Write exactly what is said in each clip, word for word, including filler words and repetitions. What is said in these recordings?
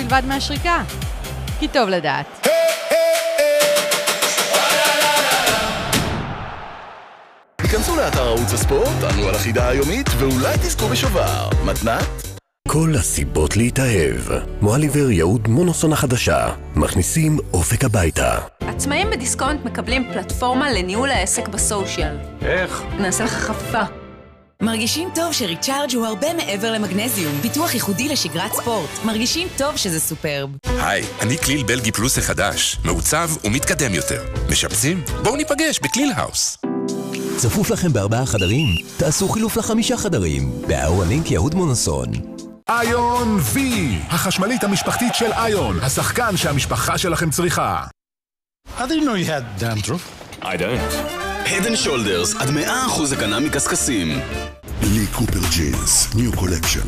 מלבד מהשריקה? כי טוב לדעת. היכנסו לאתר ערוץ הספורט, ענו על החידה היומית, ואולי תזכו בשובר. מתנת? כל הסיבות להתאהב. מועליבר יהוד מונוסון החדשה. מכניסים אופק הביתה. עצמאים בדיסקונט מקבלים פלטפורמה לניהול העסק בסושיאל. איך? נעשה לך חפיפה. מרגישים טוב שריצ'ארג' הוא הרבה מעבר למגנזיום. ביטוח ייחודי לשגרת ספורט. מרגישים טוב שזה סופרב. היי, אני כליל בלגי פלוס החדש. מעוצב ומתקדם יותר. משפצים? בואו ניפגש בכליל האוס. צפוף לכם בארבעה חדרים? תעשו חילוף לחמישה חדרים. באהוב הלינק יהוד מונוסון. איון וי, החשמלית המשפחתית של איון, השחקן שהמשפחה שלכם צריכה. I didn't know you had dandruff. I don't. Head and Shoulders, עד מאה אחוז הגנה מקסקסים. לי קופר ג'ינס, ניו קולקשן.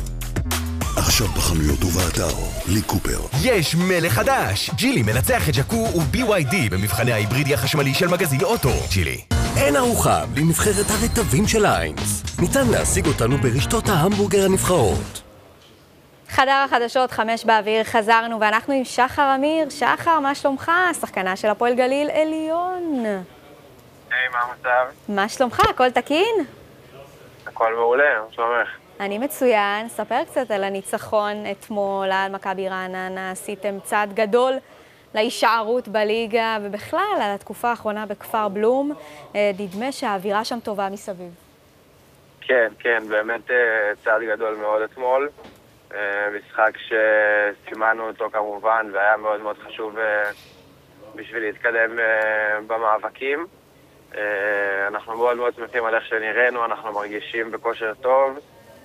עכשיו בחנויות ובאתר, לי קופר. יש מלך חדש! ג'ילי מנצח את ג'קו ו-בי וואי די במבחני ההיברידי החשמלי של מגזין אוטו. ג'ילי. אין ארוחה בלי נבחרת הרטבים של איינס. ניתן להשיג אותנו ברשתות ההמבורגר הנבחרות. חדר החדשות חמש באוויר, חזרנו ואנחנו עם שחר אמיר. שחר, מה שלומך? שחקנה של הפועל גליל עליון. היי, מה המצב? מה שלומך? הכל תקין? הכל מעולה, מה שלומך? אני מצוין. ספר קצת על הניצחון אתמול על מכבי רעננה. עשיתם צעד גדול להישארות בליגה, ובכלל על התקופה האחרונה בכפר בלום. נדמה שהאווירה שם טובה מסביב. כן, כן, באמת צעד גדול מאוד אתמול. משחק שסימנו אותו כמובן, והיה מאוד מאוד חשוב בשביל להתקדם במאבקים. אנחנו מאוד מאוד שמחים על איך שנראינו, אנחנו מרגישים בכושר טוב,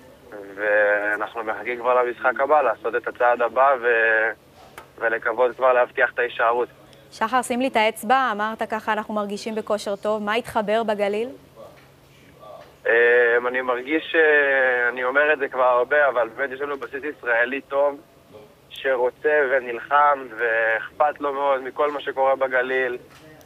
ואנחנו מחכים כבר למשחק הבא, לעשות את הצעד הבא ו... ולקוות כבר להבטיח את ההישארות. שחר, שים לי את האצבע, אמרת ככה אנחנו מרגישים בכושר טוב, מה התחבר בגליל? אני מרגיש, אני אומר את זה כבר הרבה, אבל באמת יש לנו בסיס ישראלי טוב, שרוצה ונלחם ואכפת לו מאוד מכל מה שקורה בגליל,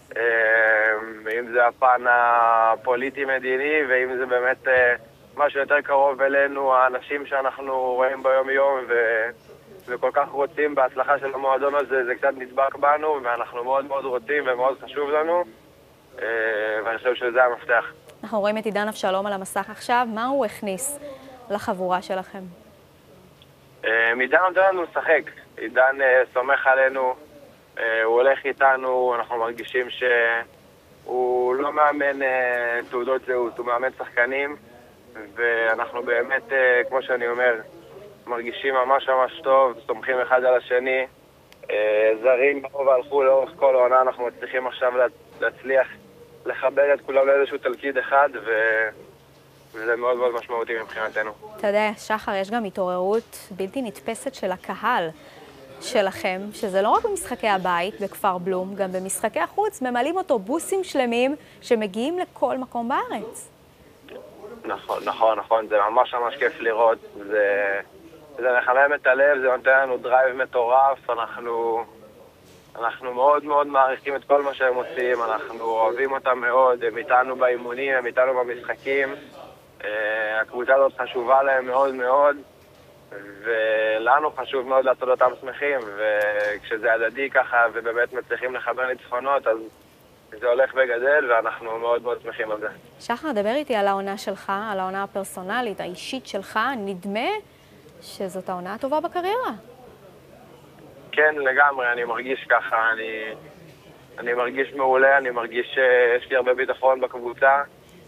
אם זה הפן הפוליטי-מדיני, ואם זה באמת משהו יותר קרוב אלינו, האנשים שאנחנו רואים ביום יום ו... וכל כך רוצים בהצלחה של המועדון הזה, זה קצת נדבק בנו, ואנחנו מאוד מאוד רוצים ומאוד חשוב לנו, ואני חושב שזה המפתח. אנחנו רואים את עידן אבשלום על המסך עכשיו, מה הוא הכניס לחבורה שלכם? עידן נותן לנו לשחק, עידן סומך עלינו, הוא הולך איתנו, אנחנו מרגישים שהוא לא מאמן תעודות זהות, הוא מאמן שחקנים, ואנחנו באמת, כמו שאני אומר, מרגישים ממש ממש טוב, סומכים אחד על השני, זרים באו והלכו לאורך כל העונה, אנחנו מצליחים עכשיו להצליח לחבר את כולם לאיזשהו תלכיד אחד, ו... וזה מאוד מאוד משמעותי מבחינתנו. אתה יודע, שחר, יש גם התעוררות בלתי נתפסת של הקהל שלכם, שזה לא רק במשחקי הבית בכפר בלום, גם במשחקי החוץ ממלאים אוטובוסים שלמים שמגיעים לכל מקום בארץ. נכון, נכון, נכון, זה ממש ממש כיף לראות, זה, זה מחמם את הלב, זה נותן לנו דרייב מטורף, אנחנו, אנחנו מאוד מאוד מעריכים את כל מה שהם עושים, אנחנו אוהבים אותם מאוד, הם איתנו באימונים, הם איתנו במשחקים, הקבוצה הזאת חשובה להם מאוד מאוד, ולנו חשוב מאוד לעשות אותם שמחים, וכשזה הדדי ככה ובאמת מצליחים לחבר ניצחונות, אז זה הולך וגדל, ואנחנו מאוד מאוד שמחים על זה. שחר, דבר איתי על העונה שלך, על העונה הפרסונלית, האישית שלך. נדמה שזאת העונה הטובה בקריירה. כן, לגמרי, אני מרגיש ככה, אני, אני מרגיש מעולה, אני מרגיש שיש לי הרבה ביטחון בקבוצה.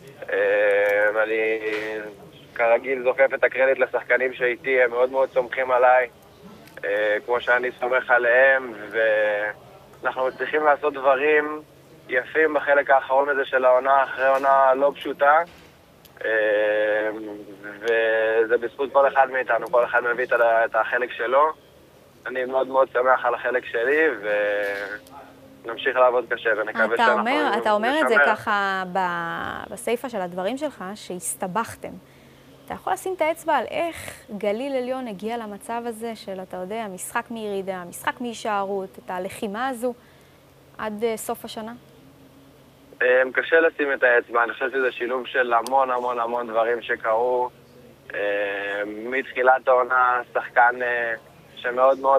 אני כרגיל זוכף את הקרדיט לשחקנים שאיתי, הם מאוד מאוד סומכים עליי, כמו שאני סומך עליהם, ואנחנו מצליחים לעשות דברים יפים בחלק האחרון הזה של העונה, אחרי עונה לא פשוטה, וזה בזכות כל אחד מאיתנו, כל אחד מביא את החלק שלו. אני מאוד מאוד שמח על החלק שלי, ונמשיך לעבוד קשה, ונקווה שאנחנו נשמר. אתה אומר את זה ככה בסייפה של הדברים שלך, שהסתבכתם. אתה יכול לשים את האצבע על איך גליל עליון הגיע למצב הזה של, אתה יודע, משחק מירידה, משחק מהישארות, את הלחימה הזו עד סוף השנה? קשה לשים את האצבע, אני חושב שזה שילוב של המון המון המון דברים שקרו. מתחילת העונה, שחקן שמאוד מאוד